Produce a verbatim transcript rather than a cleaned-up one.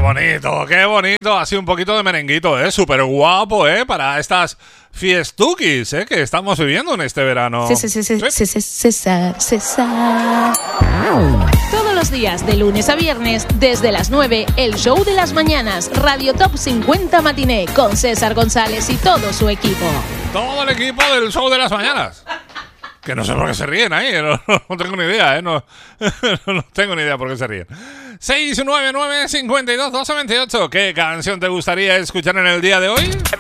bonito, qué bonito. Así un poquito de merenguito, ¿eh? Súper guapo, ¿eh? Para estas fiestuquis, ¿eh? Que estamos viviendo en este verano. Sí, sí, sí, sí, sí, sí, César, César. Todos los días, de lunes a viernes, desde las nueve, el show de las mañanas, Radio Top cincuenta Matiné, con César González y todo su equipo. Todo el equipo del show de las mañanas. Que no sé por qué se ríen ahí, no, no tengo ni idea, ¿eh? No, no tengo ni idea por qué se ríen. seis nueve nueve, cinco dos, doce veintiocho. ¿Qué canción te gustaría escuchar en el día de hoy?